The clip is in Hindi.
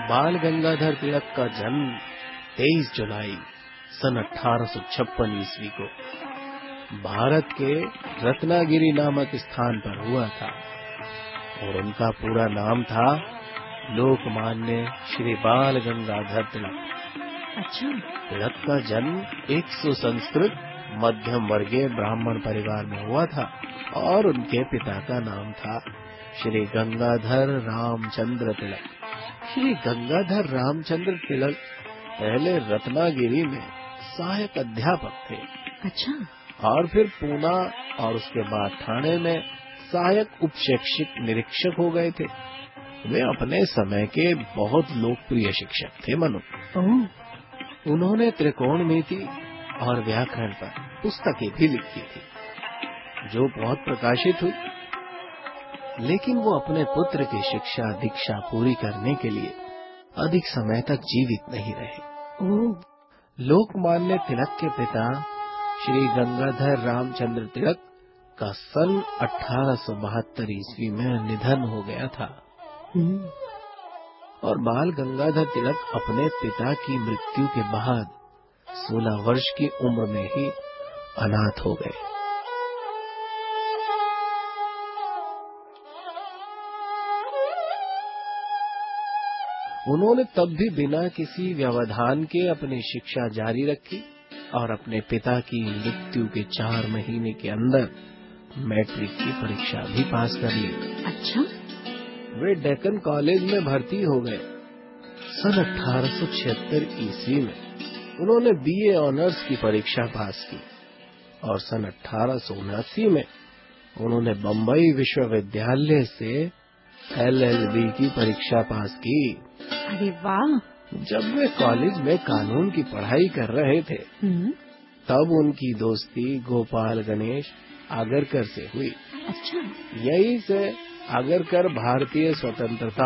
बाल गंगाधर तिलक का जन्म 23 जुलाई सन 1856 ईस्वी को भारत के रत्नागिरी नामक स्थान पर हुआ था और उनका पूरा नाम था लोकमान्य श्री बाल गंगाधर तिलक। अच्छा। तिलक का जन्म एक सुसंस्कृत मध्यम वर्गीय ब्राह्मण परिवार में हुआ था और उनके पिता का नाम था श्री गंगाधर रामचंद्र तिलक। श्री गंगाधर रामचंद्र तिलक पहले रत्नागिरी में सहायक अध्यापक थे। अच्छा। और फिर पूना और उसके बाद ठाणे में सहायक उप शैक्षिक निरीक्षक हो गए थे। वे अपने समय के बहुत लोकप्रिय शिक्षक थे मनु। उन्होंने त्रिकोणमिति और व्याकरण पर पुस्तकें भी लिखी थी जो बहुत प्रकाशित हुई, लेकिन वो अपने पुत्र की शिक्षा दीक्षा पूरी करने के लिए अधिक समय तक जीवित नहीं रहे। लोकमान्य तिलक के पिता श्री गंगाधर रामचंद्र तिलक का सन 1872 ईस्वी में निधन हो गया था और बाल गंगाधर तिलक अपने पिता की मृत्यु के बाद 16 वर्ष की उम्र में ही अनाथ हो गए। उन्होंने तब भी बिना किसी व्यवधान के अपनी शिक्षा जारी रखी और अपने पिता की मृत्यु के 4 महीने के अंदर मैट्रिक की परीक्षा भी पास कर ली। अच्छा। वे डेक्कन कॉलेज में भर्ती हो गए। सन 1876 ईस्वी में उन्होंने बीए ऑनर्स की परीक्षा पास की और सन 1879 में उन्होंने बम्बई विश्वविद्यालय से LLB की परीक्षा पास की। अरे वाह! जब वे कॉलेज में कानून की पढ़ाई कर रहे थे तब उनकी दोस्ती गोपाल गणेश आगरकर से हुई। अच्छा। यहीं से आगरकर भारतीय स्वतंत्रता